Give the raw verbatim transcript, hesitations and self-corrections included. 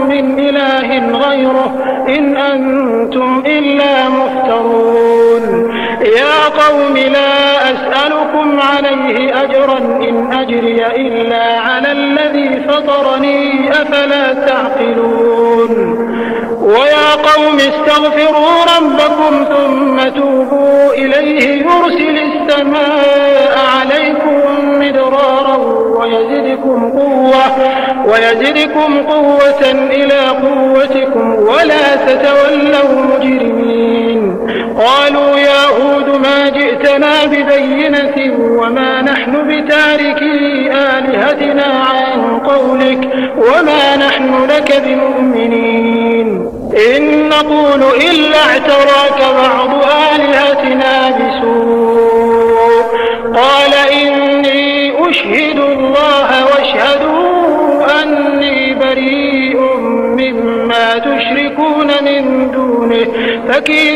من إله غيره إن أنتم إلا مفترون يا قوم لا أسألكم عليه أجرا إن أجري إلا على الذي فطرني أفلا تعقلون ويا قوم استغفروا ربكم ثم توبوا إليه يرسل السماء عليكم مدرارا ويزدكم قوة ويزدكم قوة إلى قوتكم ولا تتولوا مجرمين قالوا يا هود ما جئتنا ببينة وما نحن بتاركي آلهتنا عن قولك وما نحن لك بمؤمنين إن نقول إلا اعتراك بعض آلهتنا بسوء قال إني أشهد الله واشهدوا أني بريء مما تشركون من دونه فكيدوا